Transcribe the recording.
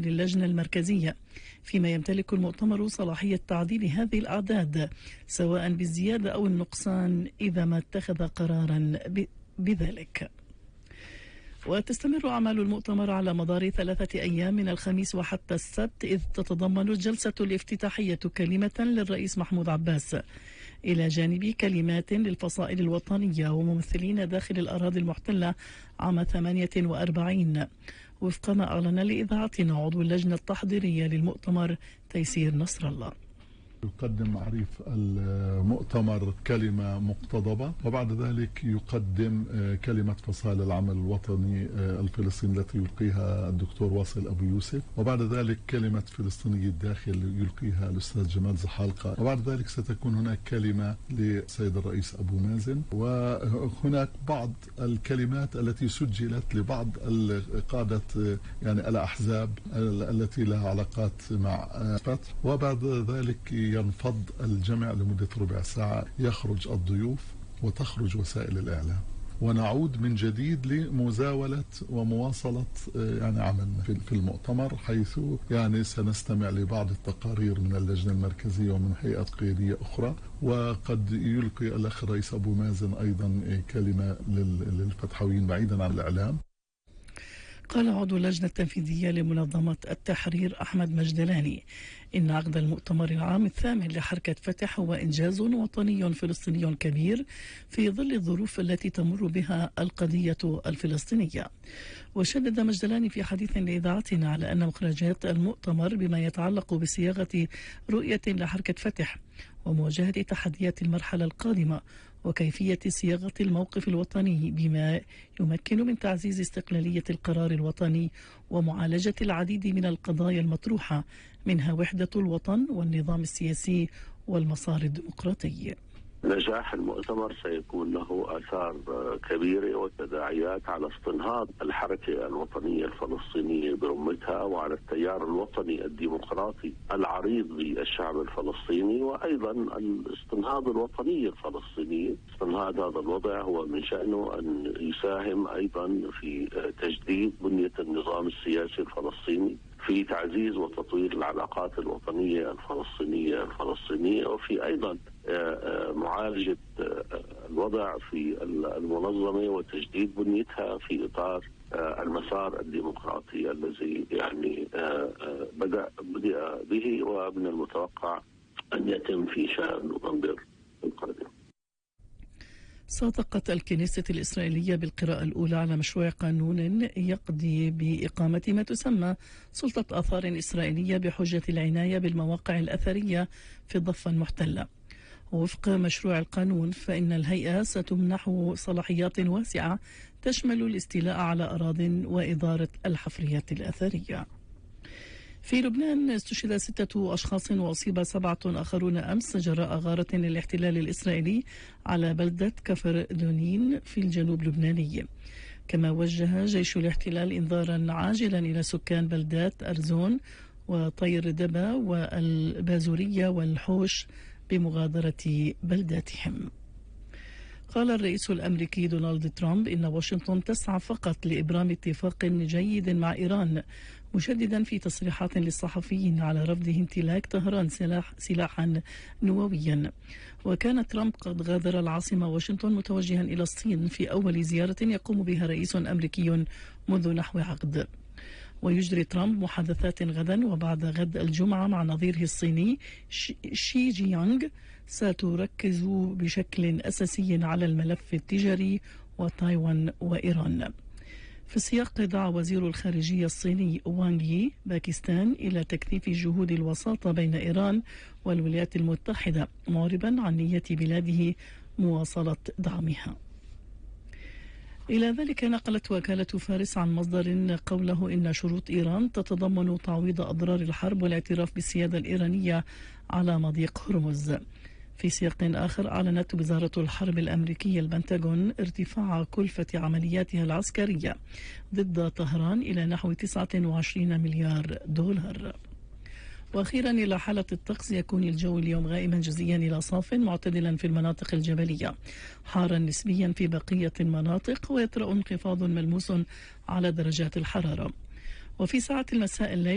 للجنة المركزية، فيما يمتلك المؤتمر صلاحية تعديل هذه الأعداد سواء بالزيادة أو النقصان إذا ما اتخذ قرارا بذلك. وتستمر أعمال المؤتمر على مدار 3 أيام من الخميس وحتى السبت، إذ تتضمن الجلسة الافتتاحية كلمة للرئيس محمود عباس إلى جانب كلمات للفصائل الوطنية وممثلين داخل الأراضي المحتلة عام 48، وفق ما أعلن لإذاعتنا عضو اللجنة التحضيرية للمؤتمر تيسير نصر الله. يقدم معرف المؤتمر كلمة مقتضبة، وبعد ذلك يقدم كلمة فصائل العمل الوطني الفلسطيني التي يلقيها الدكتور واصل أبو يوسف، وبعد ذلك كلمة فلسطيني الداخل يلقيها الأستاذ جمال زحالقة، وبعد ذلك ستكون هناك كلمة للسيد الرئيس أبو مازن، وهناك بعض الكلمات التي سجلت لبعض قادة يعني الأحزاب التي لها علاقات مع فتح، وبعد ذلك ينفض الجمع لمدة ربع ساعة، يخرج الضيوف وتخرج وسائل الإعلام، ونعود من جديد لمزاولة ومواصلة يعني عملنا في المؤتمر، حيث يعني سنستمع لبعض التقارير من اللجنة المركزية ومن هيئات قيادية أخرى، وقد يلقي الأخ الرئيس أبو مازن أيضا كلمة للفتحويين بعيدا عن الإعلام. قال عضو اللجنة التنفيذية لمنظمة التحرير أحمد مجدلاني إن عقد المؤتمر العام الثامن لحركة فتح هو إنجاز وطني فلسطيني كبير في ظل الظروف التي تمر بها القضية الفلسطينية. وشدد مجدلاني في حديث لإذاعتنا على أن مخرجات المؤتمر بما يتعلق بصياغة رؤية لحركة فتح ومواجهة تحديات المرحلة القادمة وكيفية صياغة الموقف الوطني بما يمكن من تعزيز استقلالية القرار الوطني ومعالجة العديد من القضايا المطروحة، منها وحدة الوطن والنظام السياسي والمسار الديمقراطي. نجاح المؤتمر سيكون له آثار كبيرة وتداعيات على استنهاض الحركة الوطنية الفلسطينية برمتها وعلى التيار الوطني الديمقراطي العريض بالشعب الفلسطيني، وأيضا الاستنهاض الوطنية الفلسطينية. استنهاض هذا الوضع هو من شأنه أن يساهم أيضا في تجديد بنية النظام السياسي الفلسطيني، في تعزيز وتطوير العلاقات الوطنية الفلسطينية، وفي أيضا معالجة الوضع في المنظمة وتجديد بنيتها في إطار المسار الديمقراطي الذي يعني بدأ به ومن المتوقع أن يتم في شهر نوفمبر القادم. صادقت الكنيسة الإسرائيلية بالقراءة الأولى على مشروع قانون يقضي بإقامة ما تسمى سلطة آثار إسرائيلية بحجة العناية بالمواقع الأثرية في الضفة المحتلة. وفق مشروع القانون فإن الهيئة ستمنح صلاحيات واسعة تشمل الاستيلاء على أراضٍ وإدارة الحفريات الأثرية. في لبنان استشهد 6 أشخاص وأصيب 7 آخرون أمس جراء غارة للاحتلال الإسرائيلي على بلدة كفر دونين في الجنوب اللبناني. كما وجه جيش الاحتلال إنذارا عاجلا إلى سكان بلدات أرزون وطير دبا والبازورية والحوش بمغادرة بلداتهم. قال الرئيس الأمريكي دونالد ترامب إن واشنطن تسعى فقط لإبرام اتفاق جيد مع إيران، مشددا في تصريحات للصحفيين على رفضه امتلاك طهران سلاحا نوويا. وكان ترامب قد غادر العاصمة واشنطن متوجها إلى الصين في أول زيارة يقوم بها رئيس أمريكي منذ نحو عقد. ويجري ترامب محادثات غدا وبعد غد الجمعة مع نظيره الصيني شي جيانغ ستركز بشكل أساسي على الملف التجاري وتايوان وإيران. في السياق دعا وزير الخارجية الصيني وانغ يي باكستان إلى تكثيف جهود الوساطة بين إيران والولايات المتحدة، معربا عن نية بلاده مواصلة دعمها. إلى ذلك نقلت وكالة فارس عن مصدر قوله إن شروط إيران تتضمن تعويض أضرار الحرب والاعتراف بالسيادة الإيرانية على مضيق هرمز. في سياق آخر أعلنت وزارة الحرب الأمريكية البنتاغون ارتفاع كلفة عملياتها العسكرية ضد طهران إلى نحو 29 مليار دولار. وأخيرا إلى حالة الطقس، يكون الجو اليوم غائما جزئيا إلى صاف معتدلا في المناطق الجبلية، حارا نسبيا في بقية المناطق، ويطرأ انخفاض ملموس على درجات الحرارة. وفي ساعة المساء الليل